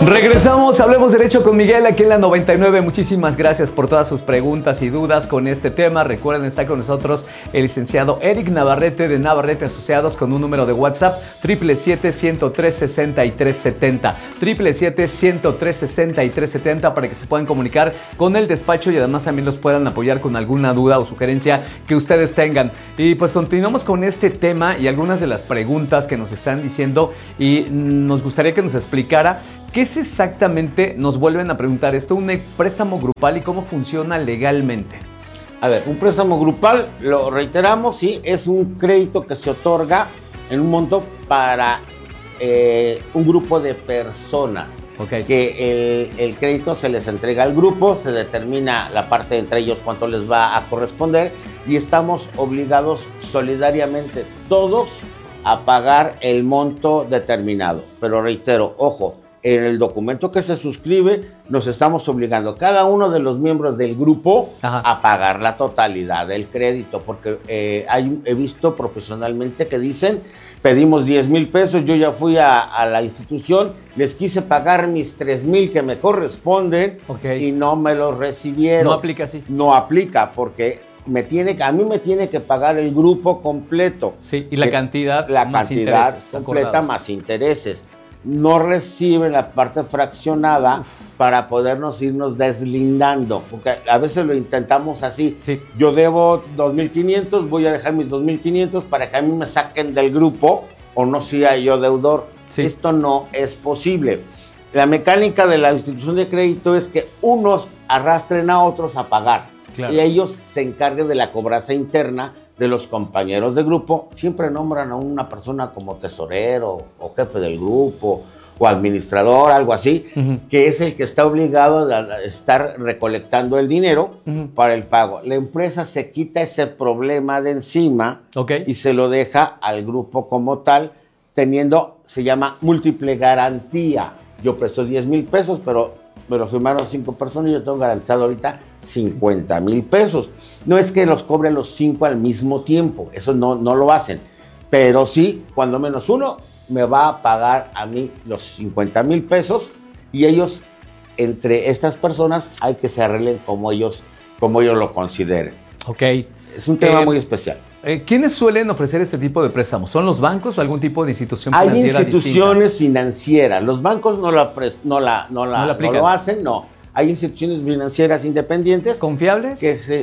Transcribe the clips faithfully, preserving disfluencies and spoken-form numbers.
Regresamos, hablemos derecho con Miguel aquí en la noventa y nueve. Muchísimas gracias por todas sus preguntas y dudas con este tema. Recuerden, está con nosotros el licenciado Eric Navarrete de Navarrete Asociados con un número de WhatsApp siete siete siete, ciento tres, sesenta y tres setenta. siete siete siete, ciento tres, sesenta y tres setenta para que se puedan comunicar con el despacho y además también los puedan apoyar con alguna duda o sugerencia que ustedes tengan. Y pues continuamos con este tema y algunas de las preguntas que nos están diciendo y nos gustaría que nos explicara ¿qué es exactamente, nos vuelven a preguntar esto, un préstamo grupal y cómo funciona legalmente? A ver, un préstamo grupal, lo reiteramos, sí, es un crédito que se otorga en un monto para eh, un grupo de personas. Okay. Que el, el crédito se les entrega al grupo, se determina la parte entre ellos cuánto les va a corresponder y estamos obligados solidariamente todos a pagar el monto determinado. Pero reitero, ojo, en el documento que se suscribe, nos estamos obligando cada uno de los miembros del grupo Ajá. a pagar la totalidad del crédito, porque eh, hay, he visto profesionalmente que dicen, pedimos diez mil pesos, yo ya fui a, a la institución, les quise pagar mis tres mil que me corresponden okay. y no me los recibieron. No aplica así. No aplica, porque me tiene, a mí me tiene que pagar el grupo completo. Sí, y la cantidad La más cantidad completa acordados. Más intereses. No reciben la parte fraccionada Uf. para podernos irnos deslindando, porque a veces lo intentamos así. Sí. Yo debo dos mil quinientos, voy a dejar mis dos mil quinientos para que a mí me saquen del grupo o no sea yo deudor. Sí. Esto no es posible. La mecánica de la institución de crédito es que unos arrastren a otros a pagar claro. y ellos se encarguen de la cobranza interna de los compañeros de grupo. Siempre nombran a una persona como tesorero o jefe del grupo o administrador, algo así, uh-huh. que es el que está obligado a estar recolectando el dinero uh-huh. para el pago. La empresa se quita ese problema de encima okay. y se lo deja al grupo como tal, teniendo, se llama múltiple garantía. Yo presto diez mil pesos, pero me lo firmaron cinco personas y yo tengo garantizado ahorita cincuenta mil pesos. No es que los cobre los cinco al mismo tiempo, eso no, no lo hacen, pero sí, cuando menos uno me va a pagar a mí los cincuenta mil pesos y ellos, entre estas personas, hay que se arreglen como ellos, como ellos lo consideren. Ok. Es un tema eh, muy especial. Eh, ¿Quiénes suelen ofrecer este tipo de préstamos? ¿Son los bancos o algún tipo de institución Hay financiera Hay instituciones distinta? financieras. Los bancos no, la pres- no, la, no, la, ¿No, la no lo hacen, no. Hay instituciones financieras independientes. ¿Confiables? Que se,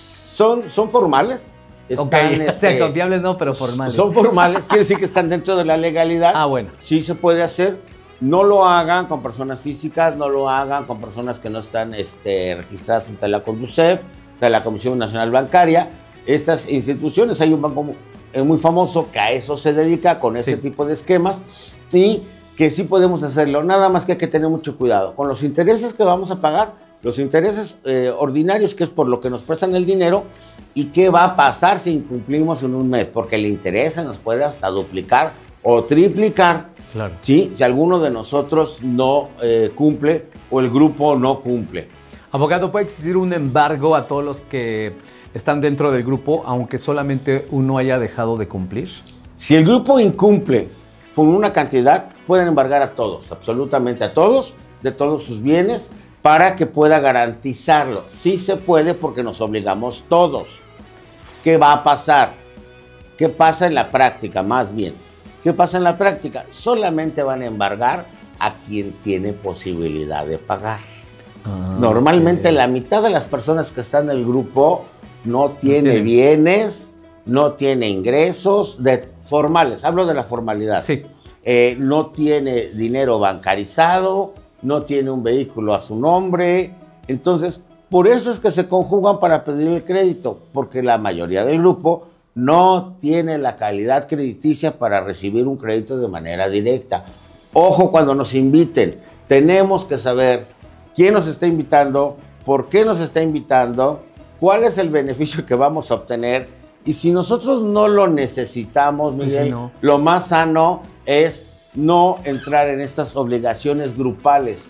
son, son formales. Están, ok, este, o sea, confiables no, pero formales. Son formales, quiere decir que están dentro de la legalidad. Ah, bueno. Sí se puede hacer. No lo hagan con personas físicas, no lo hagan con personas que no están este, registradas ante la CONDUCEF, ante la Comisión Nacional Bancaria. Estas instituciones, hay un banco muy, muy famoso que a eso se dedica con este sí. tipo de esquemas y que sí podemos hacerlo, nada más que hay que tener mucho cuidado con los intereses que vamos a pagar, los intereses eh, ordinarios, que es por lo que nos prestan el dinero, y qué va a pasar si incumplimos en un mes, porque el interés se nos puede hasta duplicar o triplicar claro. ¿sí? si alguno de nosotros no eh, cumple o el grupo no cumple. Abogado, ¿puede existir un embargo a todos los que están dentro del grupo, aunque solamente uno haya dejado de cumplir? Si el grupo incumple con una cantidad, pueden embargar a todos, absolutamente a todos, de todos sus bienes, para que pueda garantizarlo. Sí se puede porque nos obligamos todos. ¿Qué va a pasar? ¿Qué pasa en la práctica, más bien? ¿Qué pasa en la práctica? Solamente van a embargar a quien tiene posibilidad de pagar. Ah, Normalmente okay. la mitad de las personas que están en el grupo no tiene, no tiene bienes, no tiene ingresos de, formales, hablo de la formalidad. Sí. Eh, no tiene dinero bancarizado, no tiene un vehículo a su nombre. Entonces, por eso es que se conjugan para pedir el crédito, porque la mayoría del grupo no tiene la calidad crediticia para recibir un crédito de manera directa. Ojo cuando nos inviten, tenemos que saber quién nos está invitando, por qué nos está invitando, cuál es el beneficio que vamos a obtener. Y si nosotros no lo necesitamos, Miguel, sí, no. lo más sano es no entrar en estas obligaciones grupales.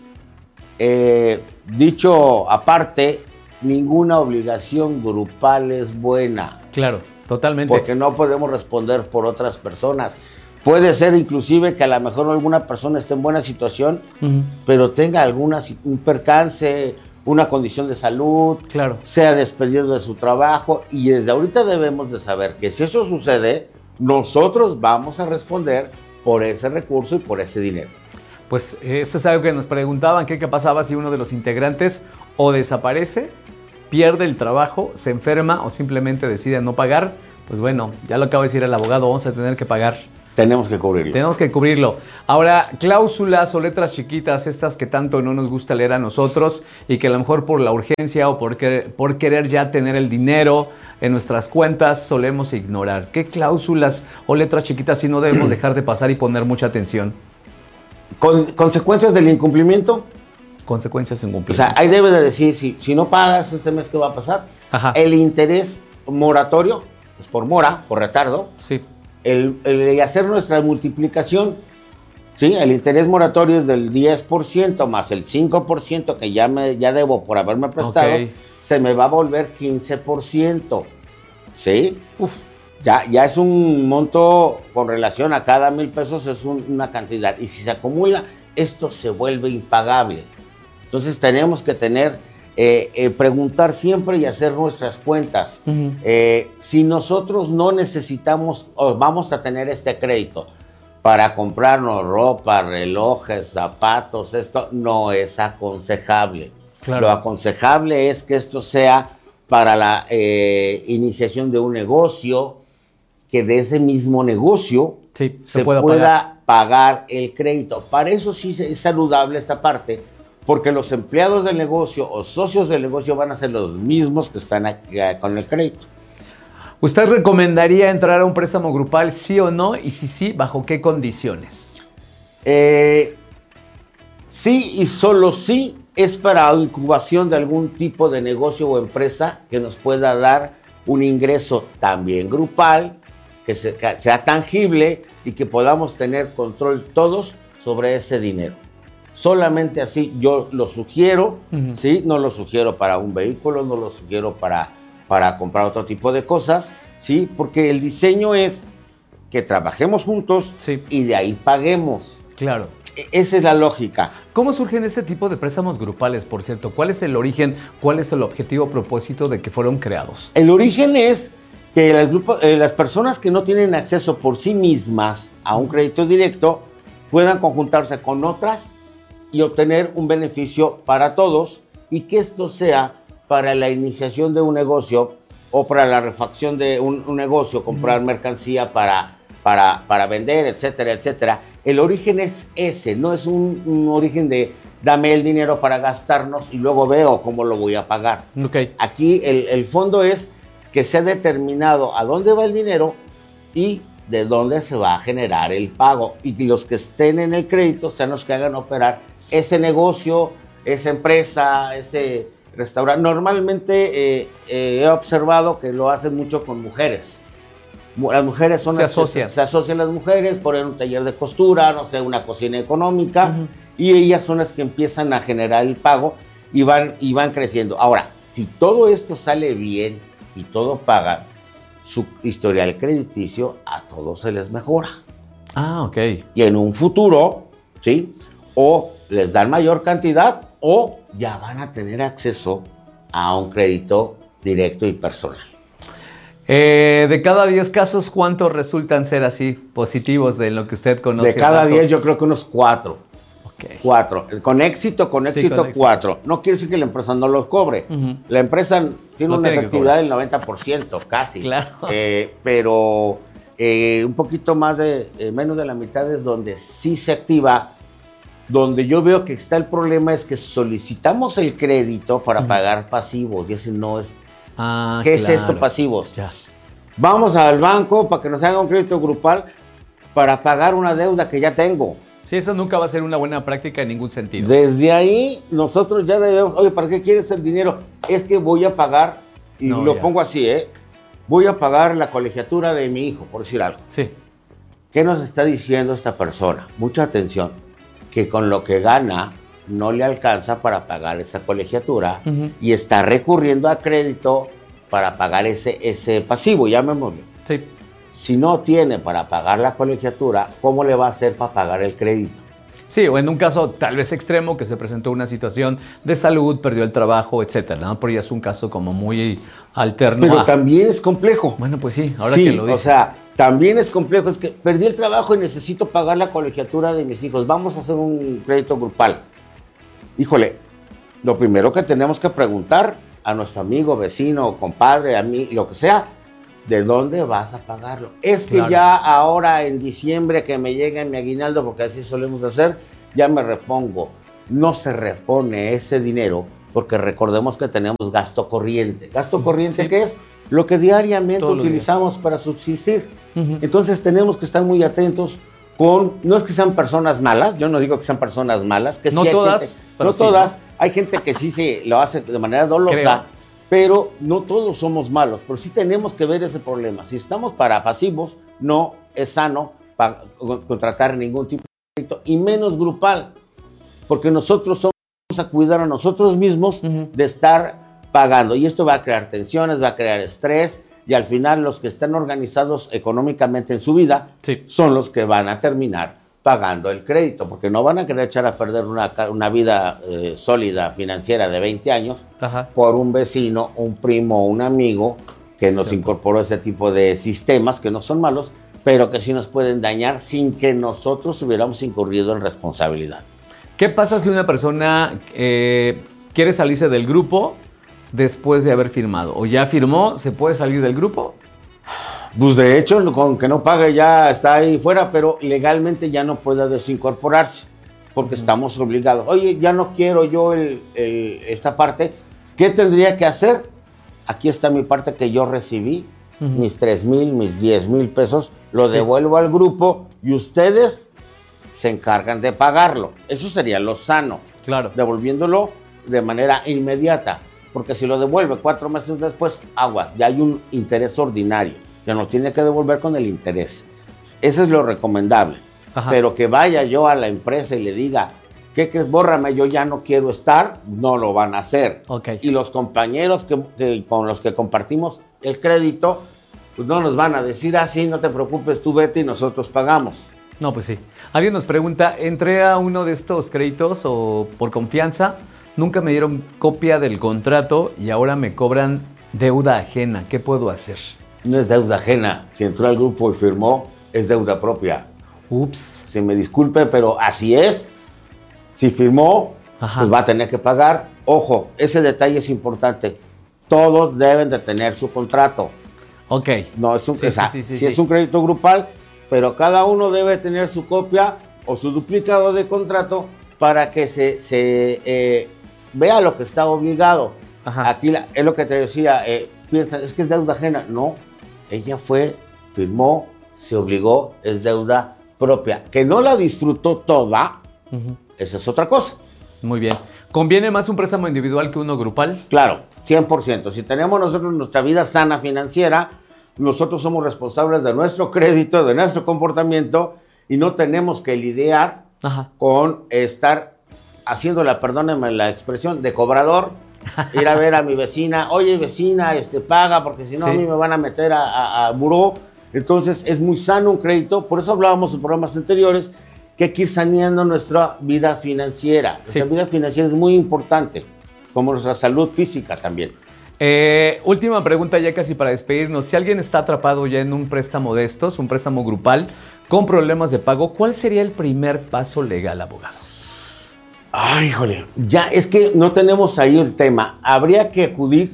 Eh, dicho aparte, ninguna obligación grupal es buena. Claro, totalmente. Porque no podemos responder por otras personas. Puede ser inclusive que a lo mejor alguna persona esté en buena situación, uh-huh. pero tenga alguna, un percance, una condición de salud, claro. sea despedido de su trabajo, y desde ahorita debemos de saber que si eso sucede, nosotros vamos a responder por ese recurso y por ese dinero. Pues eso es algo que nos preguntaban, ¿qué, qué pasaba si uno de los integrantes o desaparece, pierde el trabajo, se enferma o simplemente decide no pagar? Pues bueno, ya lo acaba de decir el abogado, vamos a tener que pagar. Tenemos que cubrirlo. Tenemos que cubrirlo. Ahora, cláusulas o letras chiquitas, estas que tanto no nos gusta leer a nosotros y que a lo mejor por la urgencia o por querer, por querer ya tener el dinero en nuestras cuentas solemos ignorar. ¿Qué cláusulas o letras chiquitas sí no debemos dejar de pasar y poner mucha atención? Con, ¿Consecuencias del incumplimiento? Consecuencias de incumplimiento. O sea, ahí debe de decir, si, si no pagas este mes, ¿qué va a pasar? Ajá. El interés moratorio, es por mora, por retardo. Sí. El, el hacer nuestra multiplicación, ¿sí? El interés moratorio es del diez por ciento más el cinco por ciento que ya, me, ya debo por haberme prestado, okay. Se me va a volver quince por ciento, ¿sí? Uf. Ya, ya es un monto con relación a cada mil pesos, es un, una cantidad. Y si se acumula, esto se vuelve impagable. Entonces tenemos que tener, eh, eh, preguntar siempre y hacer nuestras cuentas. Uh-huh. Eh, si nosotros no necesitamos o vamos a tener este crédito para comprarnos ropa, relojes, zapatos, esto no es aconsejable. Claro. Lo aconsejable es que esto sea para la eh, iniciación de un negocio, que de ese mismo negocio sí, se, se pueda pagar. pagar el crédito. Para eso sí es saludable esta parte, porque los empleados del negocio o socios del negocio van a ser los mismos que están aquí, con el crédito. ¿Usted recomendaría entrar a un préstamo grupal, sí o no? Y si sí, ¿bajo qué condiciones? Eh, sí y solo sí es para incubación de algún tipo de negocio o empresa que nos pueda dar un ingreso también grupal, que sea tangible y que podamos tener control todos sobre ese dinero. Solamente así yo lo sugiero, uh-huh. ¿sí? No lo sugiero para un vehículo, no lo sugiero para, para comprar otro tipo de cosas, ¿sí? Porque el diseño es que trabajemos juntos sí. y de ahí paguemos. Claro. Esa es la lógica. ¿Cómo surgen ese tipo de préstamos grupales, por cierto? ¿Cuál es el origen, cuál es el objetivo o propósito de que fueron creados? El origen es que el grupo, eh, las personas que no tienen acceso por sí mismas a un crédito directo puedan conjuntarse con otras y obtener un beneficio para todos, y que esto sea para la iniciación de un negocio o para la refacción de un, un negocio, comprar mm. mercancía para, para, para vender, etcétera, etcétera. El origen es ese, no es un, un origen de dame el dinero para gastarnos y luego veo cómo lo voy a pagar. Okay. Aquí el, el fondo es que se ha determinado a dónde va el dinero y de dónde se va a generar el pago, y que los que estén en el crédito sean los que hagan operar ese negocio, esa empresa, ese restaurante. Normalmente eh, eh, he observado que lo hacen mucho con mujeres. Las mujeres son se las asocian. Que se, se asocian las mujeres, ponen un taller de costura, no sé, una cocina económica, uh-huh. y ellas son las que empiezan a generar el pago y van, y van creciendo. Ahora, si todo esto sale bien y todo paga, su historial crediticio a todos se les mejora. Ah, ok. Y en un futuro, ¿sí? O les dan mayor cantidad o ya van a tener acceso a un crédito directo y personal. Eh, de cada diez casos, ¿cuántos resultan ser así positivos de lo que usted conoce? De cada diez, yo creo que unos cuatro. Okay. Cuatro. Con éxito, con éxito, sí, con cuatro. Éxito. No quiere decir que la empresa no los cobre. Uh-huh. La empresa tiene no una tiene efectividad del noventa por ciento, casi. Claro. Eh, pero eh, un poquito más de, eh, menos de la mitad es donde sí se activa. Donde yo veo que está el problema es que solicitamos el crédito para uh-huh. pagar pasivos, y ese no es. Ah, ¿Qué claro. es esto, pasivos? Ya. Vamos al banco para que nos haga un crédito grupal para pagar una deuda que ya tengo. Sí, eso nunca va a ser una buena práctica en ningún sentido. Desde ahí, nosotros ya debemos, oye, ¿para qué quieres el dinero? Es que voy a pagar, y no, lo ya. pongo así, ¿eh? Voy a pagar la colegiatura de mi hijo, por decir algo. Sí. ¿Qué nos está diciendo esta persona? Mucha atención. Que con lo que gana no le alcanza para pagar esa colegiatura, uh-huh. y está recurriendo a crédito para pagar ese, ese pasivo, llamémoslo. Sí. si no tiene para pagar la colegiatura, ¿cómo le va a hacer para pagar el crédito? Sí, o en un caso tal vez extremo que se presentó una situación de salud, perdió el trabajo, etcétera, ¿no? Pero ya es un caso como muy alterno. Pero a... también es complejo. Bueno, pues sí, ahora sí, que lo dices. O sea, también es complejo. Es que perdí el trabajo y necesito pagar la colegiatura de mis hijos. Vamos a hacer un crédito grupal. Híjole, lo primero que tenemos que preguntar a nuestro amigo, vecino, compadre, a mí, lo que sea, ¿de dónde vas a pagarlo? Es que claro. Ya ahora en diciembre que me llegue mi aguinaldo, porque así solemos hacer, ya me repongo. No se repone ese dinero porque recordemos que tenemos gasto corriente. ¿Gasto corriente sí. qué es? Lo que diariamente Todos utilizamos para subsistir. Uh-huh. Entonces tenemos que estar muy atentos con, no es que sean personas malas, yo no digo que sean personas malas, que no sí hay todas, gente, no sí, todas, ¿no? Hay gente que sí se lo hace de manera dolosa, Creo. Pero no todos somos malos, pero sí tenemos que ver ese problema. Si estamos para pasivos, no es sano para contratar ningún tipo de crédito, y menos grupal, porque nosotros somos a cuidar a nosotros mismos uh-huh. de estar pagando, y esto va a crear tensiones, va a crear estrés, y al final los que están organizados económicamente en su vida sí. son los que van a terminar pagando el crédito, porque no van a querer echar a perder una, una vida eh, sólida financiera de veinte años Ajá. por un vecino, un primo, un amigo que nos sí. incorporó ese tipo de sistemas que no son malos, pero que sí nos pueden dañar sin que nosotros hubiéramos incurrido en responsabilidad. ¿Qué pasa si una persona eh, quiere salirse del grupo después de haber firmado? ¿O ya firmó, se puede salir del grupo? Pues de hecho, con que no pague ya está ahí fuera, pero legalmente ya no puede desincorporarse, porque uh-huh. estamos obligados. Oye, ya no quiero yo el, el, esta parte. ¿Qué tendría que hacer? Aquí está mi parte que yo recibí, uh-huh. mis tres mil, mis diez mil pesos, lo sí. devuelvo al grupo y ustedes se encargan de pagarlo. Eso sería lo sano. Claro. Devolviéndolo de manera inmediata, porque si lo devuelve cuatro meses después, aguas, ya hay un interés ordinario. Ya nos tiene que devolver con el interés. Eso es lo recomendable. Ajá. Pero que vaya yo a la empresa y le diga, ¿qué crees? Bórrame, yo ya no quiero estar, no lo van a hacer. Okay. Y los compañeros que, que, con los que compartimos el crédito, pues no nos van a decir, ah, sí, no te preocupes, tú vete y nosotros pagamos. No, pues sí. Alguien nos pregunta, entré a uno de estos créditos o por confianza, nunca me dieron copia del contrato y ahora me cobran deuda ajena. ¿Qué puedo hacer? No es deuda ajena. Si entró al grupo y firmó, es deuda propia. Ups. Se me disculpe, pero así es. Si firmó, Ajá. pues va a tener que pagar. Ojo, ese detalle es importante. Todos deben de tener su contrato. Ok. No es un, sí, o sea, sí, sí, sí, sí. es un crédito grupal, pero cada uno debe tener su copia o su duplicado de contrato para que se, se eh, vea lo que está obligado. Ajá. Aquí la, es lo que te decía, eh, piensa, es que es deuda ajena. No. Ella fue, firmó, se obligó, es deuda propia. Que no la disfrutó toda, uh-huh. esa es otra cosa. Muy bien. ¿Conviene más un préstamo individual que uno grupal? Claro, cien por ciento. Si tenemos nosotros nuestra vida sana financiera, nosotros somos responsables de nuestro crédito, de nuestro comportamiento, y no tenemos que lidiar Ajá. con estar haciéndola, perdónenme la expresión, de cobrador. Ir a ver a mi vecina, oye vecina, este paga, porque si no sí. a mí me van a meter a, a, a buró. Entonces es muy sano un crédito, por eso hablábamos en programas anteriores que hay que ir saneando nuestra vida financiera. Nuestra sí. vida financiera es muy importante, como nuestra salud física también. Eh, última pregunta ya casi para despedirnos. Si alguien está atrapado ya en un préstamo de estos, un préstamo grupal, con problemas de pago, ¿cuál sería el primer paso legal, abogado? Ay, híjole, ya es que no tenemos ahí el tema. Habría que acudir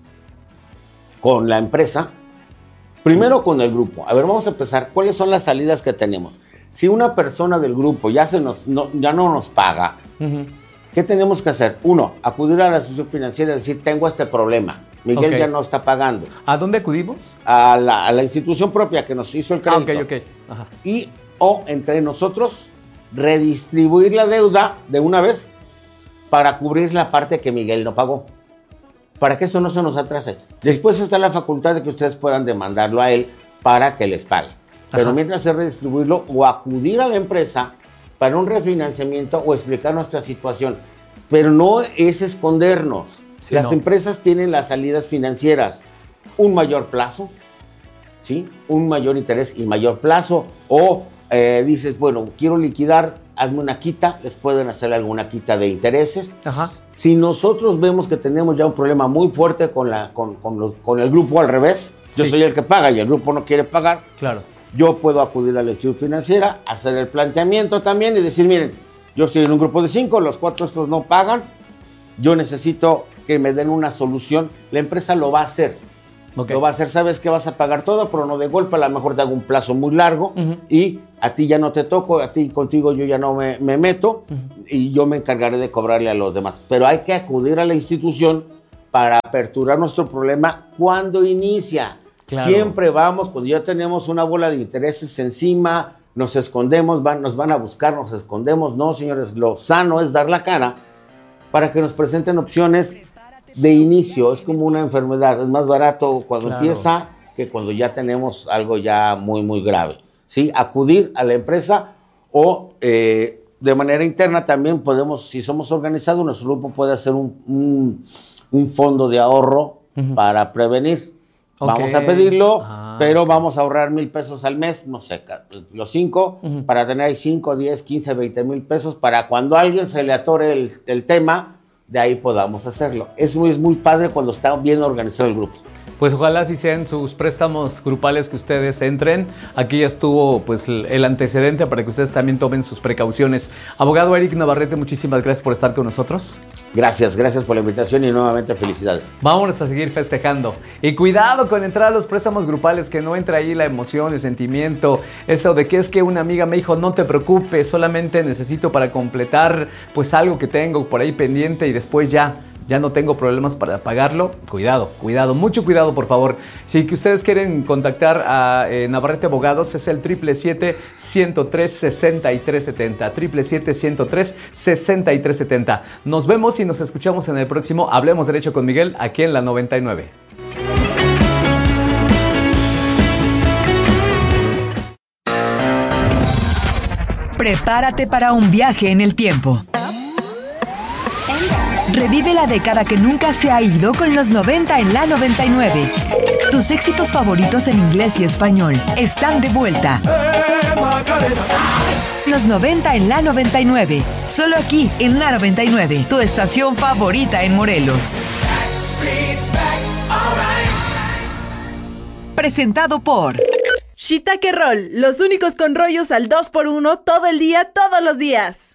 con la empresa, primero con el grupo. A ver, vamos a empezar. ¿Cuáles son las salidas que tenemos? Si una persona del grupo ya, se nos, no, ya no nos paga, uh-huh. ¿qué tenemos que hacer? Uno, acudir a la institución financiera y decir, tengo este problema. Miguel okay. ya no está pagando. ¿A dónde acudimos? A la, a la institución propia que nos hizo el crédito. Ah, ok, ok. Ajá. Y o entre nosotros redistribuir la deuda de una vez para cubrir la parte que Miguel no pagó, para que esto no se nos atrase. Sí. Después está la facultad de que ustedes puedan demandarlo a él para que les pague. Pero Ajá. mientras es redistribuirlo o acudir a la empresa para un refinanciamiento o explicar nuestra situación. Pero no es escondernos. Sí, las no. empresas tienen las salidas financieras, un mayor plazo, ¿sí? Un mayor interés y mayor plazo. O eh, dices, bueno, quiero liquidar, hazme una quita, les pueden hacer alguna quita de intereses. Ajá. Si nosotros vemos que tenemos ya un problema muy fuerte con, la, con, con, los, con el grupo al revés, yo sí. soy el que paga y el grupo no quiere pagar, claro. yo puedo acudir a la institución financiera, hacer el planteamiento también y decir, miren, yo estoy en un grupo de cinco, los cuatro estos no pagan, yo necesito que me den una solución. La empresa lo va a hacer. Okay. Lo va a hacer, sabes que vas a pagar todo, pero no de golpe, a lo mejor te hago un plazo muy largo uh-huh. y a ti ya no te toco, a ti contigo yo ya no me, me meto uh-huh. y yo me encargaré de cobrarle a los demás. Pero hay que acudir a la institución para aperturar nuestro problema cuando inicia. Claro. Siempre vamos, cuando ya tenemos una bola de intereses encima, nos escondemos, van, nos van a buscar, nos escondemos. No, señores, lo sano es dar la cara para que nos presenten opciones de inicio. Es como una enfermedad, es más barato cuando claro. empieza que cuando ya tenemos algo ya muy, muy grave. ¿Sí? Acudir a la empresa o eh, de manera interna también podemos, si somos organizados, nuestro grupo puede hacer un, un, un fondo de ahorro uh-huh. para prevenir. Okay. Vamos a pedirlo, ah, pero okay. vamos a ahorrar mil pesos al mes, no sé, los cinco, uh-huh. para tener ahí cinco, diez, quince, veinte mil pesos para cuando a alguien se le atore el, el tema, de ahí podamos hacerlo. Eso es muy padre cuando está bien organizado el grupo. Pues ojalá si sean sus préstamos grupales que ustedes entren. Aquí ya estuvo pues el antecedente para que ustedes también tomen sus precauciones. Abogado Eric Navarrete, muchísimas gracias por estar con nosotros. Gracias, gracias por la invitación y nuevamente felicidades. Vámonos a seguir festejando. Y cuidado con entrar a los préstamos grupales, que no entre ahí la emoción, el sentimiento, eso de que es que una amiga me dijo, no te preocupes, solamente necesito para completar pues algo que tengo por ahí pendiente y después ya. ya no tengo problemas para pagarlo. Cuidado, cuidado, mucho cuidado, por favor. Si que ustedes quieren contactar a eh, Navarrete Abogados, es el siete siete siete, uno tres, seis tres siete cero, siete siete siete, uno tres, seis tres siete cero. Nos vemos y nos escuchamos en el próximo Hablemos Derecho con Miguel, aquí en la noventa y nueve. Prepárate para un viaje en el tiempo. Revive la década que nunca se ha ido con los noventa en la noventa y nueve. Tus éxitos favoritos en inglés y español están de vuelta. Los noventa en la noventa y nueve. Solo aquí en la noventa y nueve, tu estación favorita en Morelos. Presentado por Shiitake Roll, los únicos con rollos al dos por uno todo el día, todos los días.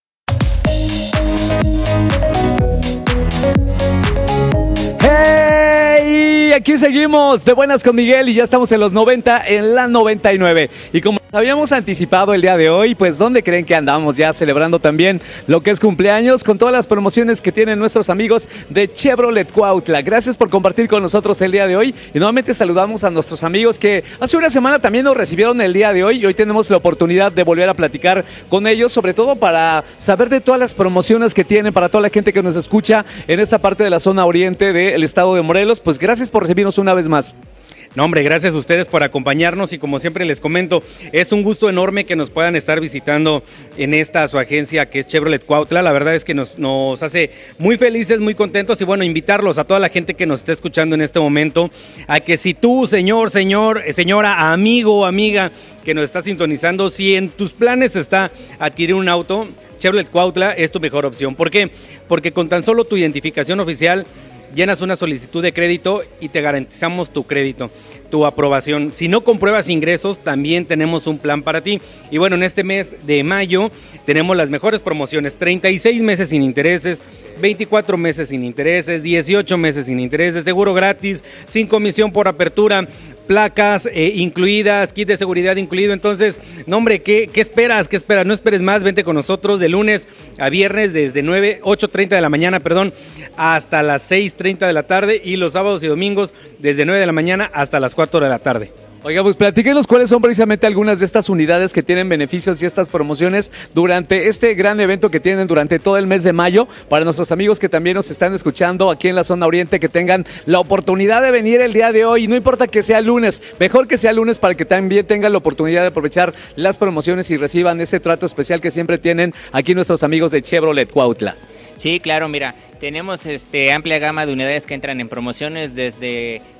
¡Hey! Aquí seguimos de buenas con Miguel y ya estamos en los noventa en la noventa y nueve. Y como habíamos anticipado el día de hoy, pues ¿dónde creen que andamos ya celebrando también lo que es cumpleaños con todas las promociones que tienen nuestros amigos de Chevrolet Cuautla? Gracias por compartir con nosotros el día de hoy y nuevamente saludamos a nuestros amigos que hace una semana también nos recibieron el día de hoy y hoy tenemos la oportunidad de volver a platicar con ellos, sobre todo para saber de todas las promociones que tienen para toda la gente que nos escucha en esta parte de la zona oriente del estado de Morelos. Pues gracias por recibirnos una vez más. No, hombre, gracias a ustedes por acompañarnos y como siempre les comento, es un gusto enorme que nos puedan estar visitando en esta su agencia que es Chevrolet Cuautla. La verdad es que nos, nos hace muy felices, muy contentos y bueno, invitarlos a toda la gente que nos está escuchando en este momento a que si tú, señor, señor, señora, amigo o amiga que nos está sintonizando, si en tus planes está adquirir un auto, Chevrolet Cuautla es tu mejor opción. ¿Por qué? Porque con tan solo tu identificación oficial llenas una solicitud de crédito y te garantizamos tu crédito, tu aprobación. Si no compruebas ingresos, también tenemos un plan para ti. Y bueno, en este mes de mayo tenemos las mejores promociones, treinta y seis meses sin intereses, veinticuatro meses sin intereses, dieciocho meses sin intereses, seguro gratis, sin comisión por apertura, placas eh, incluidas, kit de seguridad incluido. Entonces, no hombre, ¿qué, ¿qué esperas? ¿Qué esperas? No esperes más, vente con nosotros de lunes a viernes desde nueve, ocho treinta de la mañana, perdón, hasta las seis treinta de la tarde y los sábados y domingos desde nueve de la mañana hasta las cuatro de la tarde. Oiga, pues platíquenos cuáles son precisamente algunas de estas unidades que tienen beneficios y estas promociones durante este gran evento que tienen durante todo el mes de mayo. Para nuestros amigos que también nos están escuchando aquí en la zona oriente, que tengan la oportunidad de venir el día de hoy. No importa que sea lunes, mejor que sea lunes para que también tengan la oportunidad de aprovechar las promociones y reciban ese trato especial que siempre tienen aquí nuestros amigos de Chevrolet Cuautla. Sí, claro, mira, tenemos este amplia gama de unidades que entran en promociones desde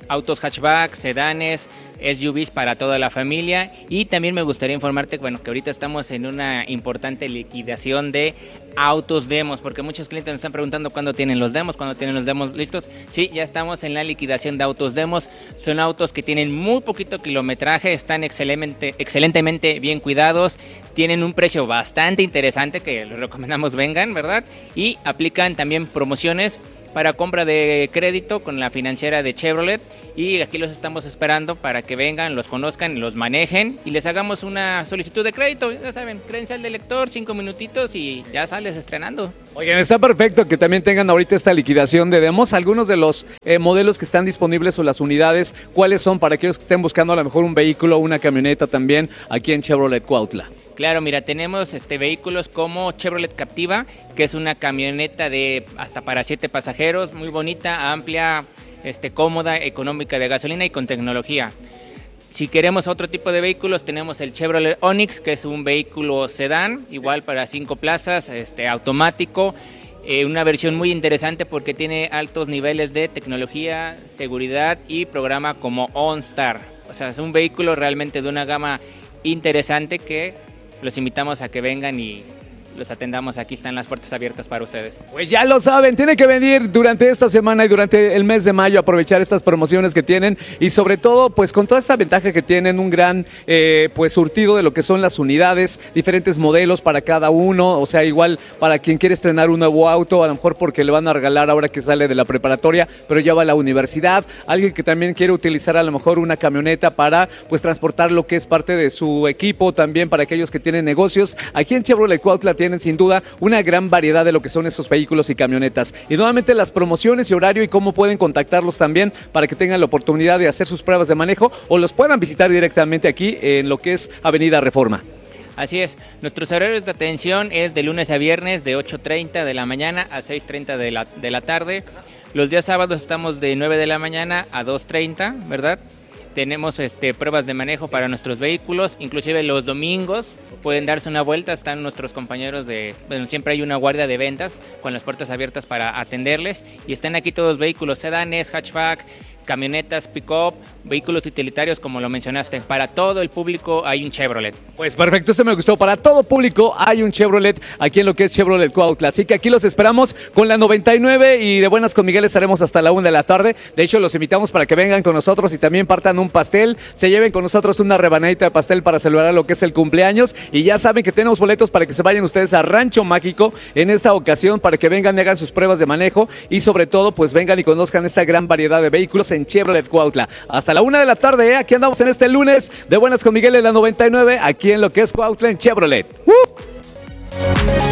autos hatchback, sedanes, S U Vs para toda la familia. Y también me gustaría informarte, bueno, que ahorita estamos en una importante liquidación de autos demos, porque muchos clientes nos están preguntando cuándo tienen los demos, cuándo tienen los demos listos. Sí, ya estamos en la liquidación de autos demos. Son autos que tienen muy poquito kilometraje, están excelente, excelentemente bien cuidados, tienen un precio bastante interesante que les recomendamos vengan, ¿verdad? Y aplican también promociones para compra de crédito con la financiera de Chevrolet, y aquí los estamos esperando para que vengan, los conozcan, los manejen y les hagamos una solicitud de crédito. Ya saben, credencial de lector, cinco minutitos y ya sales estrenando. Oigan, está perfecto que también tengan ahorita esta liquidación de demos. Algunos de los eh, modelos que están disponibles o las unidades, ¿cuáles son para aquellos que estén buscando a lo mejor un vehículo o una camioneta también aquí en Chevrolet Cuautla? Claro, mira, tenemos este vehículos como Chevrolet Captiva, que es una camioneta de hasta para siete pasajeros, muy bonita, amplia, este, cómoda, económica de gasolina y con tecnología. Si queremos otro tipo de vehículos, tenemos el Chevrolet Onix, que es un vehículo sedán, igual para cinco plazas, este, automático, eh, una versión muy interesante porque tiene altos niveles de tecnología, seguridad y programa como OnStar. O sea, es un vehículo realmente de una gama interesante que los invitamos a que vengan y los atendamos. Aquí están las puertas abiertas para ustedes. Pues ya lo saben, tienen que venir durante esta semana y durante el mes de mayo, aprovechar estas promociones que tienen y sobre todo pues con toda esta ventaja que tienen, un gran eh, pues surtido de lo que son las unidades, diferentes modelos para cada uno, o sea, igual para quien quiere estrenar un nuevo auto, a lo mejor porque le van a regalar ahora que sale de la preparatoria, pero ya va a la universidad, alguien que también quiere utilizar a lo mejor una camioneta para pues transportar lo que es parte de su equipo, también para aquellos que tienen negocios. Aquí en Chevrolet Cuautla tienen sin duda una gran variedad de lo que son esos vehículos y camionetas. Y nuevamente las promociones y horario y cómo pueden contactarlos también para que tengan la oportunidad de hacer sus pruebas de manejo o los puedan visitar directamente aquí en lo que es Avenida Reforma. Así es, nuestros horarios de atención es de lunes a viernes de ocho treinta de la mañana a seis treinta de la, de la tarde. Los días sábados estamos de nueve de la mañana a dos treinta, ¿verdad? Tenemos este, pruebas de manejo para nuestros vehículos, inclusive los domingos pueden darse una vuelta, están nuestros compañeros de, bueno, siempre hay una guardia de ventas con las puertas abiertas para atenderles y están aquí todos los vehículos, sedanes, hatchback, camionetas, pick-up, vehículos utilitarios, como lo mencionaste. Para todo el público hay un Chevrolet. Pues perfecto, eso me gustó. Para todo público hay un Chevrolet aquí en lo que es Chevrolet Cuautla. Así que aquí los esperamos con la noventa y nueve y de buenas con Miguel estaremos hasta la una de la tarde. De hecho, los invitamos para que vengan con nosotros y también partan un pastel. Se lleven con nosotros una rebanadita de pastel para celebrar lo que es el cumpleaños. Y ya saben que tenemos boletos para que se vayan ustedes a Rancho Mágico en esta ocasión para que vengan y hagan sus pruebas de manejo y sobre todo pues vengan y conozcan esta gran variedad de vehículos en Chevrolet Cuautla. Hasta la una de la tarde, ¿eh? Aquí andamos en este lunes de buenas con Miguel en la noventa y nueve, aquí en lo que es Cuautla en Chevrolet. ¡Uh!